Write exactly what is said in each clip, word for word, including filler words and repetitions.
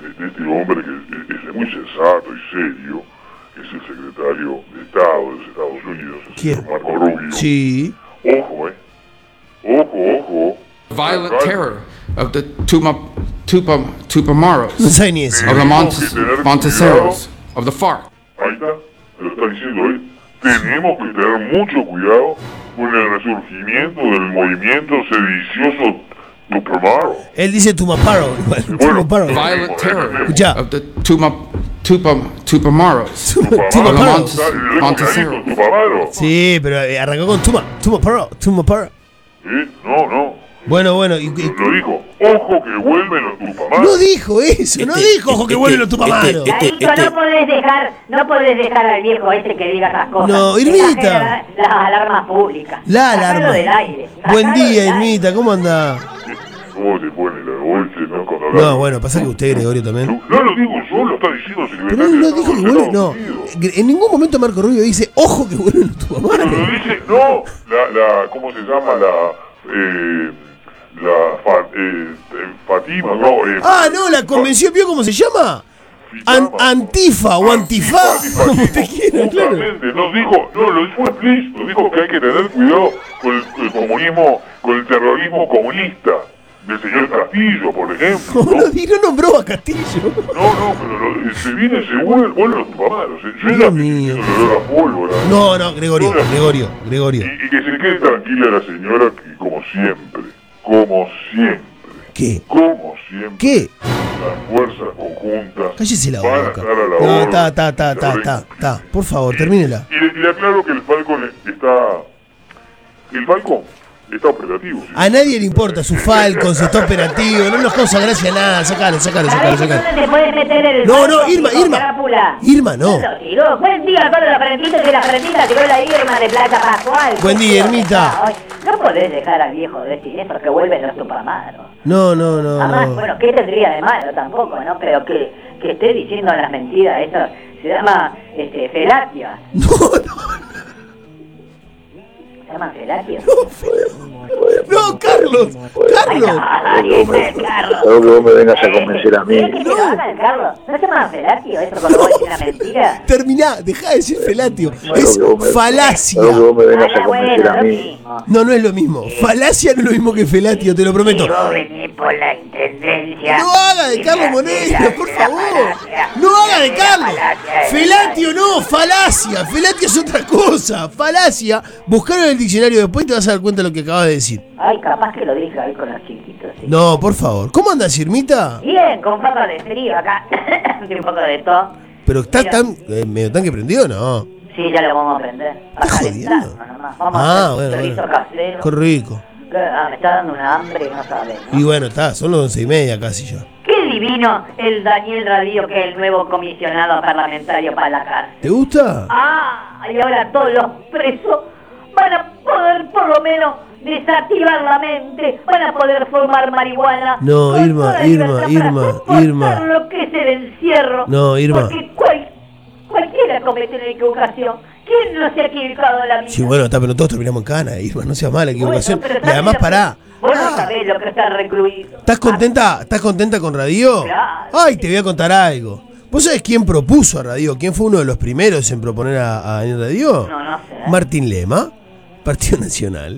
de este hombre que es, es muy sensato y serio, que es el secretario de Estado de los Estados Unidos, el ¿Quién? señor Marco Rubio. Sí. Ojo, eh. Ojo, ojo. Violent terror of the Tuma, Tupa, Tupamaros, No sabe ni eso. of the Montes, Monteceros, of the FARC. Ahí está, te lo está diciendo él. Tenemos que tener mucho cuidado con el resurgimiento del movimiento sedicioso Tupamaro. Él dice Tumaparo. Igual, Bueno, Tumaparo. Violent terror Escuchá. of the Tuma, Tupa, Tupamaros, Tupamaro. Tupamaro. Montes- Monteceros. Tupamaro. Sí, pero eh, arrancó con Tuma. Tumaparo. Tumaparo. ¿Eh? No, no. Bueno, bueno. Y, y- Lo dijo. Ojo que vuelven los Tupamaros. no dijo eso. No Este, dijo, ojo, que este, vuelven los Tupamaros. este, Carlito, este- no podés dejar, no podés dejar al viejo este que diga esas cosas. No, Exagera Irmita. Las alarmas públicas. La Sacalo alarma. del aire. Buen Sacalo día, del aire. Irmita. ¿Cómo anda? ¿Cómo se pone la bolsa, no? Cuando No, hablan- bueno, pasa que usted, Gregorio, también. No, no lo digo yo, lo está diciendo el secretario Pero él no de dijo que Estado de vuelven. No. Estados Unidos. En ningún momento Marco Rubio dice, ojo, que vuelven los Pero Tupamaros. lo dice, no, la, la, ¿cómo se llama? La, eh, la, fa, eh, eh, Fatima, no, eh, Ah, no, la convención, ¿vio cómo se llama? An- antifa o antifa, como usted quiera, claro. Justamente, no dijo, no, lo dijo explícito, dijo que hay que tener cuidado con el, el comunismo, con el terrorismo comunista del señor Castillo, por ejemplo, No, ¿no? no, y no nombró a Castillo. No, no, pero lo, se viene, se vuelven, vuelven los Tupamaros, eh. Yo Dios ya mío. me olor a pólvora. No, no, Gregorio, Gregorio, Gregorio. Y, y que se quede tranquila la señora, que como siempre, como siempre, ¿Qué? como siempre, ¿Qué? las fuerzas conjuntas Cállese la van a boca. estar a la No, orden. está, está, está, está, está, está. Por favor, termínela. Y le, y le aclaro que el Falcon está... El Falcon está operativo. ¿sí? A nadie le importa su Falcon, si está operativo, no nos causa gracia nada. Sacalo, sacalo, sacalo, ¿Sabés sacalo. dónde te puedes meter el No, no, barco, Irma, hijo, Irma. crápula? Irma, no. Lo tiró. Buen día para la frentita, que la frentita tiró la Irma de Playa Pascual. Buen día, Irmita. Ay, no podés dejar al viejo decir eso, que vuelven los Tupamaros. No, no, no, Además, no. bueno, ¿qué tendría de malo tampoco, no? Pero que, que esté diciendo las mentiras, eso se llama este, felatia. No, no, ¿Se llama felatia? no, Carlos, Ay, Carlos. no, dice Carlos. Algo que vos me vengas a convencer a mí. ¿Querés que te lo hagan, Carlos? ¿No se llama felatio eso cuando vos decís una mentira? Terminá, dejá de decir felatio. Algo Es que vos me- falacia. Algo que vos me vengas a Ah, convencer bueno, a lo mí. mismo. No, no es lo mismo. Falacia no es lo mismo que felatio, te lo prometo. Y vos venís por la intendencia. No haga de y Carlos me Moneiro, haces por la favor. falacia. No haga de La Carlos. falacia es Felatio no, falacia. Felatia es otra cosa. Falacia, buscalo en el diccionario después y te vas a dar cuenta de lo que acabas de decir. Ay, capaz que lo dije ahí con los chiquitos. ¿sí? No, por favor. ¿Cómo andas, Irmita? Bien, con poco de frío acá. Un poco de todo. Pero está Mira. tan eh, medio tanque prendido, ¿no? Sí, ya lo vamos a prender. A ¿Estás calentarnos jodiendo? nomás. Vamos Ah, a hacer bueno, chorizo bueno. casero. Qué rico. Que, ah, me está dando una hambre que no sabes, ¿no? Y bueno, está, son las once y media casi ya. Qué divino el Daniel Radio, que es el nuevo comisionado parlamentario para la cárcel. ¿Te gusta? Ah, y ahora todos los presos van a poder por lo menos desactivar la mente, van a poder fumar marihuana. No, con Irma, toda Irma, libertad Irma, para soportar Irma. lo que es el encierro. No, Irma. Porque cual- cualquiera comete una equivocación. ¿Quién no se ha equivocado en la vida? Sí, bueno, está, pero todos terminamos en cana, Irma, no sea mala equivocación. Bueno, pero Y además, ¿sabés lo que- pará. Vos no Ah, sabés lo que está recluido. ¿Estás contenta? ¿Estás contenta con Radio? Claro. Ay, te voy a contar algo. ¿Vos sabés quién propuso a Radio? ¿Quién fue uno de los primeros en proponer a, a Daniel Radio? No, no sé. Martín Lema, Partido Nacional.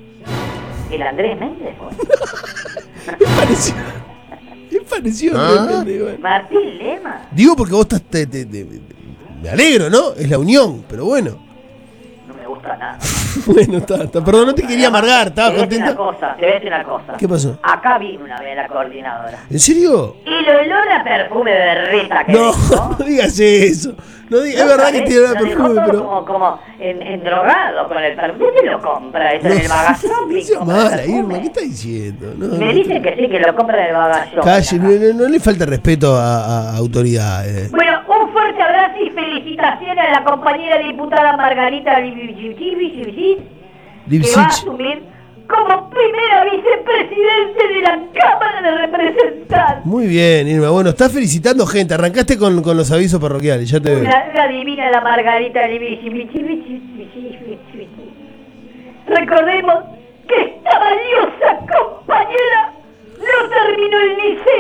El Andrés Méndez fue. ¿Qué pareció? ¿Qué pareció? ¿Ah? Andrés Méndez? Martín Lema. Digo porque vos estás... te- te- te- me alegro, ¿no? Es la unión, pero bueno. No me gusta nada. Bueno, está, está. Perdón, no te quería amargar, ¿estabas Te voy a decir una contenta? cosa, te voy a decir una cosa. ¿Qué pasó? Acá vino una vez la coordinadora. ¿En serio? Y el olor a perfume de berreta que No, dejó. no digas eso. No digas, es No, verdad que ¿sabés? tiene olor a Lo dejó perfume, todo pero... como, como en, en drogado con el perfume. ¿Quién lo compra eso No, en el bagallón? no sea mala, Irma, ¿qué estás diciendo? No, Me no dicen que sí, que lo compra en el bagallón. Calle, no, no- no le falta respeto a, a autoridades. Bueno, un fuerte abrazo y felicitaciones a la compañera diputada Margarita Livicic, que va a asumir como primera vicepresidente de la Cámara de Representantes. Muy bien, Irma. Bueno, estás felicitando gente. Arrancaste con, con los avisos parroquiales, ya te veo. La, la divina la Margarita Livicic. Recordemos que esta valiosa compañera no terminó el liceo.